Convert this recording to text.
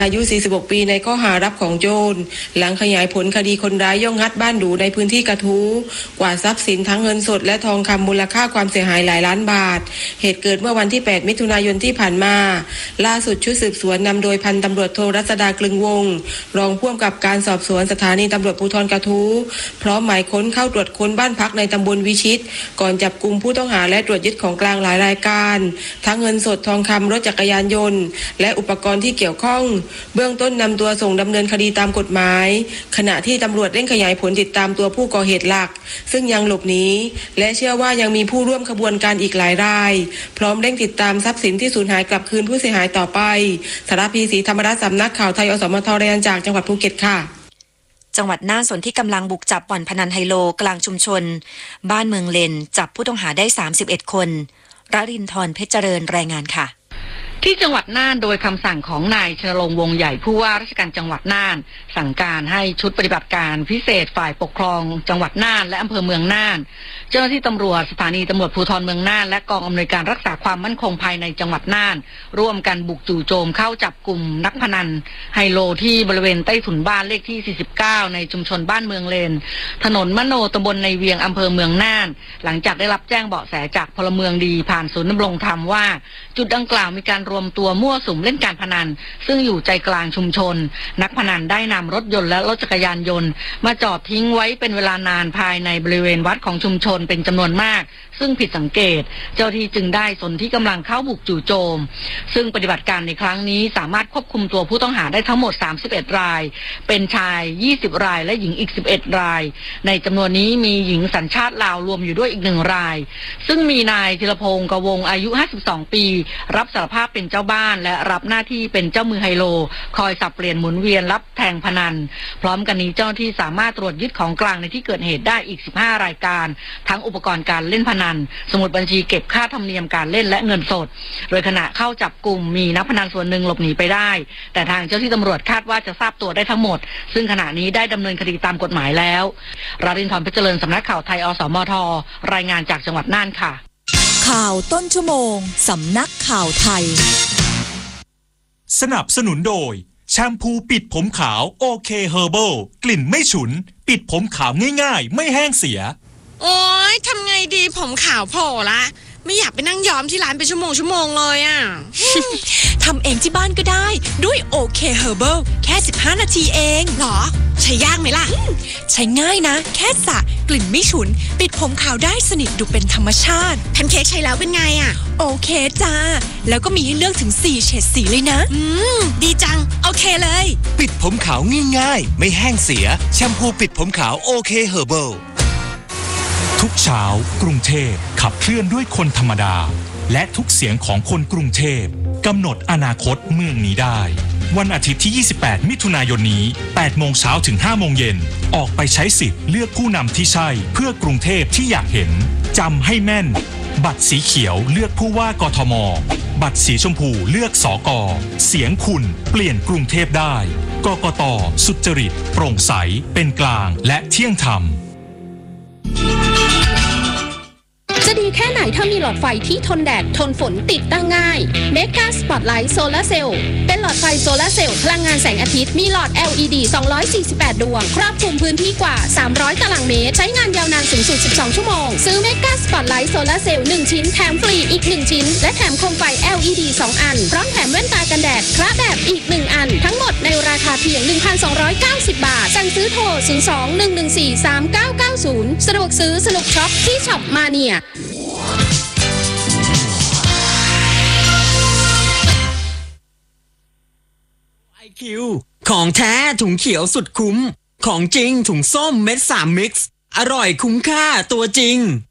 อายุ 46 ปีในข้อหารับของโจรหลังขยายผลคดีคนร้ายย่องงัดบ้านหรูในพื้นที่กระทู้กว่าทรัพย์สินทั้งเงินสดและทองคำมูลค่าความเสียหายหลายล้านบาทเหตุเกิดเมื่อวันที่ 8 มิถุนายนที่ผ่านมาล่าสุดชุดสืบสวนนำโดยพันตำรวจโทรัศดากลึงวงศ์รองผู้กำกับการสอบสวนสถานีตำรวจภูธรกระทู้พร้อมหมายค้นเข้าตรวจค้นบ้านพักในตำบลวิชิตก่อนจับกุมผู้ต้องหาและตรวจยึดของกลางหลายรายการทั้งเงินสดทองคำรถจักรยานยนต์และอุปกรณ์ที่เกี่ยวข้องเบื้องต้นนำตัวส่งดำเนินคดีตามกฎหมายขณะที่ตำรวจเร่งขยายผลติดตามตัวผู้ก่อเหตุหลักซึ่งยังหลบหนีและเชื่อว่ายังมีผู้ร่วมขบวนการอีกหลายรายพร้อมเร่งติดตามทรัพย์สินที่สูญหายกลับคืนผู้เสียหายต่อไปสารพีศรีธรรมรัตน์สำนักข่าวไทยอสมทรายงานจากจังหวัดภูเก็ตค่ะจังหวัดน่านส่วนที่กำลังบุกจับบ่อนพนันไฮโลกลางชุมชนบ้านเมืองเลนจับผู้ต้องหาได้31คนรรินทร์เพชรเจริญรายงานค่ะที่จังหวัดน่านโดยคำสั่งของนายชลงวงใหญ่ผู้ว่าราชการจังหวัดน่านสั่งการให้ชุดปฏิบัติการพิเศษฝ่ายปกครองจังหวัดน่านและอำเภอเมืองน่านเจ้าหน้าที่ตำรวจสถานีตำรวจภูธรเมืองน่านและกองอำนวยการรักษาความมั่นคงภายในจังหวัดน่านร่วมกันบุกจู่โจมเข้าจับกลุ่มนักพนันไฮโลที่บริเวณใต้ถุนบ้านเลขที่49ในชุมชนบ้านเมืองเลนถนนมโนตำบลในเวียงอำเภอเมืองน่านหลังจากได้รับแจ้งเบาะแสจากพลเมืองดีผ่านศูนย์ดำรงธรรมว่าจุดดังกล่าวมีการรวมตัวมั่วสุมเล่นการพนันซึ่งอยู่ใจกลางชุมชนนักพนันได้นำรถยนต์และรถจักรยานยนต์มาจอดทิ้งไว้เป็นเวลานานภายในบริเวณวัดของชุมชนเป็นจำนวนมากซึ่งผิดสังเกตเจ้าที่จึงได้สนที่กำลังเข้าบุกจู่โจมซึ่งปฏิบัติการในครั้งนี้สามารถควบคุมตัวผู้ต้องหาได้ทั้งหมด31รายเป็นชาย20รายและหญิงอีก11รายในจำนวนนี้มีหญิงสัญชาติลาวรวมอยู่ด้วยอีก1รายซึ่งมีนายธีรพงศ์กวงอายุ52ปีรับสารภาพเป็นเจ้าบ้านและรับหน้าที่เป็นเจ้ามือไฮโลคอยสับเปลี่ยนหมุนเวียนรับแทงพนันพร้อมกันนี้เจ้าหน้าที่สามารถตรวจยึดของกลางในที่เกิดเหตุได้อีก15รายการทั้งอุปกรณ์การเล่นพนันสมุดบัญชีเก็บค่าธรรมเนียมการเล่นและเงินสดโดยขณะเข้าจับกลุ่มมีนักพนันส่วนหนึ่งหลบหนีไปได้แต่ทางเจ้าที่ตำรวจคาดว่าจะทราบตัวได้ทั้งหมดซึ่งขณะนี้ได้ดำเนินคดีตามกฎหมายแล้วรารินทร์เพชรเจริญสำนักข่าวไทยอสมทรายงานจากจังหวัดน่านค่ะข่าวต้นชั่วโมงสำนักข่าวไทยสนับสนุนโดยแชมพูปิดผมขาวโอเคเฮอร์เบิลกลิ่นไม่ฉุนปิดผมขาวง่ายๆไม่แห้งเสียโอ๊ยทำไงดีผมขาวโผล่ละไม่อยากไปนั่งย้อมที่ร้านเป็นชั่วโมงเลยอ่ะทำเองที่บ้านก็ได้ด้วยโอเคเฮอร์เบิลแค่15นาทีเองหรอใช้ยากไหมล่ะใช้ง่ายนะแค่สระกลิ่นไม่ฉุนปิดผมขาวได้สนิทดูเป็นธรรมชาติแพนเค้กใช้แล้วเป็นไงอ่ะโอเคจ้าแล้วก็มีให้เลือกถึง4เฉดสีเลยนะดีจังโอเคเลยปิดผมขาวง่ายๆไม่แห้งเสียแชมพูปิดผมขาวโอเคเฮอร์เบิลทุกเช้ากรุงเทพขับเคลื่อนด้วยคนธรรมดาและทุกเสียงของคนกรุงเทพกำหนดอนาคตเมืองนี้ได้วันอาทิตย์ที่28มิถุนายนนี้8โมงเช้าถึง5โมงเย็นออกไปใช้สิทธิ์เลือกผู้นำที่ใช่เพื่อกรุงเทพที่อยากเห็นจำให้แม่นบัตรสีเขียวเลือกผู้ว่ากทมบัตรสีชมพูเลือกสก.เสียงคุณเปลี่ยนกรุงเทพได้กกต.สุจริตโปร่งใสเป็นกลางและเที่ยงธรรมจะดีแค่ไหนถ้ามีหลอดไฟที่ทนแดดทนฝนติดตั้งง่ายเมกาสปอตไลท์โซลาร์เซลล์เป็นหลอดไฟโซลาร์เซลล์พลังงานแสงอาทิตย์มีหลอด LED 248 ดวงครอบคลุมพื้นที่กว่า300ตารางเมตรใช้งานยาวนานสูงสุด12ชั่วโมงซื้อเมกาสปอตไลท์โซลาร์เซลล์1ชิ้นแถมฟรีอีก1ชิ้นและแถมโคมไฟ LED 2 อันพร้อมแถมแว่นตากันแดดคละแบบอีก1อันทั้งหมดในราคาเพียง 1,290 บาทสั่งซื้อโทร 02-114-3990 สะดวกซื้อสนุกช็อปที่ช็อปมาเนีย IQ ของแท้ถุงเขียวสุดคุ้มของจริงถุงส้มเม็ด3มิกซ์อร่อยคุ้มค่าตัวจริง